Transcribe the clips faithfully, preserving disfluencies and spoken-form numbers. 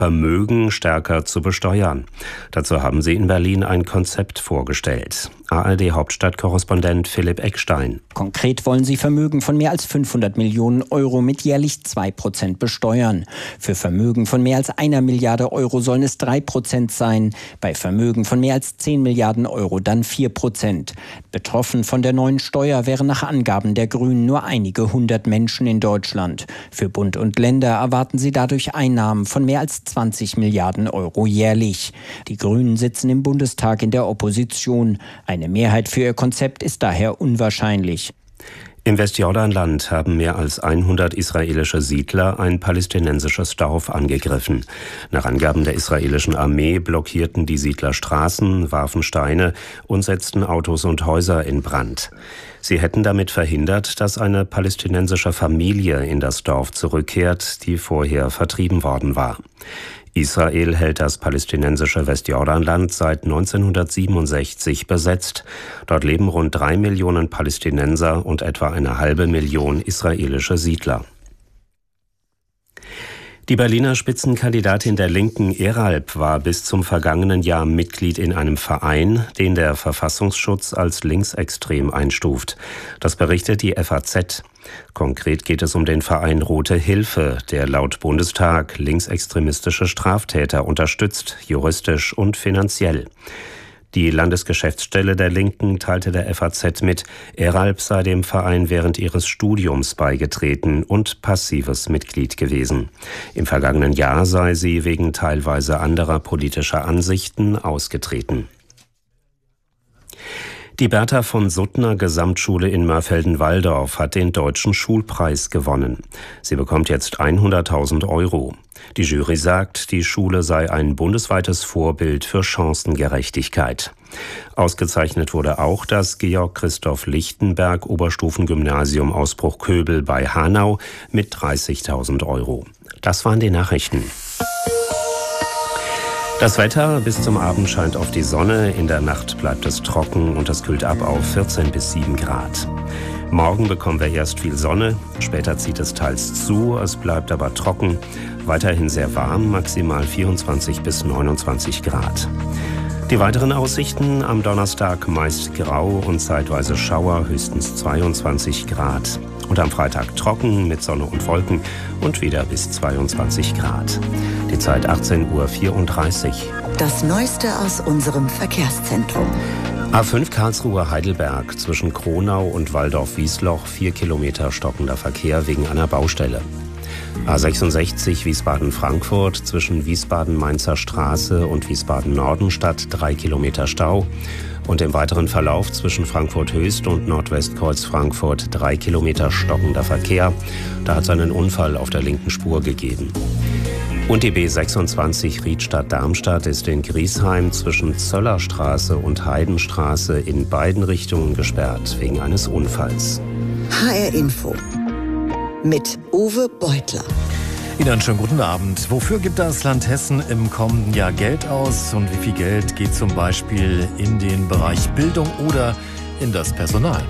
Vermögen stärker zu besteuern. Dazu haben sie in Berlin ein Konzept vorgestellt. A R D-Hauptstadtkorrespondent Philipp Eckstein. Konkret wollen sie Vermögen von mehr als fünfhundert Millionen Euro mit jährlich zwei Prozent besteuern. Für Vermögen von mehr als einer Milliarde Euro sollen es drei Prozent sein. Bei Vermögen von mehr als zehn Milliarden Euro dann vier Prozent. Betroffen von der neuen Steuer wären nach Angaben der Grünen nur einige hundert Menschen in Deutschland. Für Bund und Länder erwarten sie dadurch Einnahmen von mehr als zwanzig Milliarden Euro jährlich. Die Grünen sitzen im Bundestag in der Opposition. Eine Mehrheit für ihr Konzept ist daher unwahrscheinlich. Im Westjordanland haben mehr als hundert israelische Siedler ein palästinensisches Dorf angegriffen. Nach Angaben der israelischen Armee blockierten die Siedler Straßen, warfen Steine und setzten Autos und Häuser in Brand. Sie hätten damit verhindert, dass eine palästinensische Familie in das Dorf zurückkehrt, die vorher vertrieben worden war. Israel hält das palästinensische Westjordanland seit neunzehnhundertsiebenundsechzig besetzt. Dort leben rund drei Millionen Palästinenser und etwa eine halbe Million israelische Siedler. Die Berliner Spitzenkandidatin der Linken Eralb war bis zum vergangenen Jahr Mitglied in einem Verein, den der Verfassungsschutz als linksextrem einstuft. Das berichtet die F A Z. Konkret geht es um den Verein Rote Hilfe, der laut Bundestag linksextremistische Straftäter unterstützt, juristisch und finanziell. Die Landesgeschäftsstelle der Linken teilte der F A Z mit, Eralb sei dem Verein während ihres Studiums beigetreten und passives Mitglied gewesen. Im vergangenen Jahr sei sie wegen teilweise anderer politischer Ansichten ausgetreten. Die Bertha von Suttner Gesamtschule in Mörfelden-Walldorf hat den Deutschen Schulpreis gewonnen. Sie bekommt jetzt hunderttausend Euro. Die Jury sagt, die Schule sei ein bundesweites Vorbild für Chancengerechtigkeit. Ausgezeichnet wurde auch das Georg-Christoph-Lichtenberg Oberstufengymnasium aus Bruchköbel bei Hanau mit dreißigtausend Euro. Das waren die Nachrichten. Das Wetter: bis zum Abend scheint oft die Sonne, in der Nacht bleibt es trocken und es kühlt ab auf vierzehn bis sieben Grad. Morgen bekommen wir erst viel Sonne, später zieht es teils zu, es bleibt aber trocken, weiterhin sehr warm, maximal vierundzwanzig bis neunundzwanzig Grad. Die weiteren Aussichten: am Donnerstag meist grau und zeitweise Schauer, höchstens zweiundzwanzig Grad. Und am Freitag trocken mit Sonne und Wolken und wieder bis zweiundzwanzig Grad. Die Zeit achtzehn Uhr vierunddreißig. Das Neueste aus unserem Verkehrszentrum. A fünf Karlsruhe-Heidelberg zwischen Kronau und Walldorf-Wiesloch, vier Kilometer stockender Verkehr wegen einer Baustelle. A sechsundsechzig Wiesbaden-Frankfurt zwischen Wiesbaden-Mainzer Straße und Wiesbaden-Nordenstadt, drei Kilometer Stau. Und im weiteren Verlauf zwischen Frankfurt-Höchst und Nordwestkreuz Frankfurt drei Kilometer stockender Verkehr. Da hat es einen Unfall auf der linken Spur gegeben. Und die B sechsundzwanzig Riedstadt-Darmstadt ist in Griesheim zwischen Zöllerstraße und Heidenstraße in beiden Richtungen gesperrt wegen eines Unfalls. H R Info mit Uwe Beutler. Wieder einen schönen guten Abend. Wofür gibt das Land Hessen im kommenden Jahr Geld aus und wie viel Geld geht zum Beispiel in den Bereich Bildung oder in das Personal?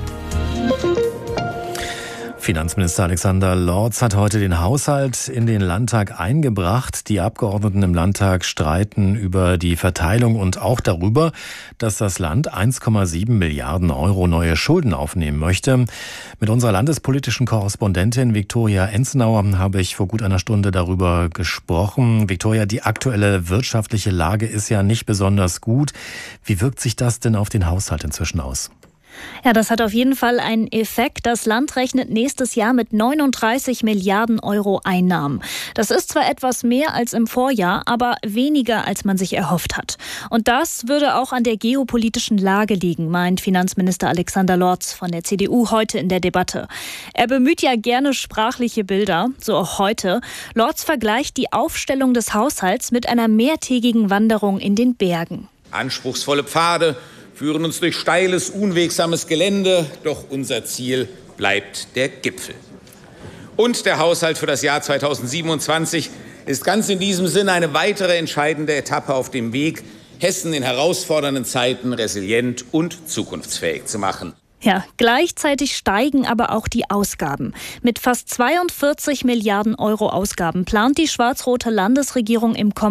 Finanzminister Alexander Lorz hat heute den Haushalt in den Landtag eingebracht. Die Abgeordneten im Landtag streiten über die Verteilung und auch darüber, dass das Land eins Komma sieben Milliarden Euro neue Schulden aufnehmen möchte. Mit unserer landespolitischen Korrespondentin Viktoria Enzenauer habe ich vor gut einer Stunde darüber gesprochen. Viktoria, die aktuelle wirtschaftliche Lage ist ja nicht besonders gut. Wie wirkt sich das denn auf den Haushalt inzwischen aus? Ja, das hat auf jeden Fall einen Effekt. Das Land rechnet nächstes Jahr mit neununddreißig Milliarden Euro Einnahmen. Das ist zwar etwas mehr als im Vorjahr, aber weniger, als man sich erhofft hat. Und das würde auch an der geopolitischen Lage liegen, meint Finanzminister Alexander Lorz von der C D U heute in der Debatte. Er bemüht ja gerne sprachliche Bilder, so auch heute. Lorz vergleicht die Aufstellung des Haushalts mit einer mehrtägigen Wanderung in den Bergen. Anspruchsvolle Pfade führen uns durch steiles, unwegsames Gelände, doch unser Ziel bleibt der Gipfel. Und der Haushalt für das Jahr zweitausendsiebenundzwanzig ist ganz in diesem Sinne eine weitere entscheidende Etappe auf dem Weg, Hessen in herausfordernden Zeiten resilient und zukunftsfähig zu machen. Ja, gleichzeitig steigen aber auch die Ausgaben. Mit fast zweiundvierzig Milliarden Euro Ausgaben plant die schwarz-rote Landesregierung im kommenden